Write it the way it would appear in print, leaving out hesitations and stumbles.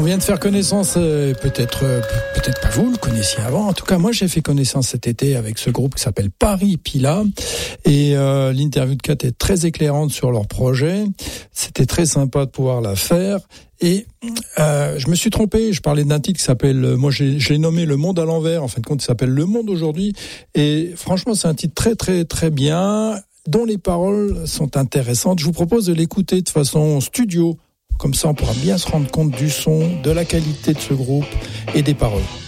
vient de faire connaissance, peut-être pas vous le connaissiez avant. En tout cas, moi, j'ai fait connaissance cet été avec ce groupe qui s'appelle Paris Pila. Et l'interview de Kat est très éclairante sur leur projet. C'était très sympa de pouvoir la faire. Et je me suis trompé, je parlais d'un titre qui s'appelle, moi je l'ai nommé Le Monde à l'envers, en fin de compte il s'appelle Le Monde aujourd'hui. Et franchement, c'est un titre très très très bien, dont les paroles sont intéressantes. Je vous propose de l'écouter de façon studio. Comme ça, on pourra bien se rendre compte du son, de la qualité de ce groupe et des paroles.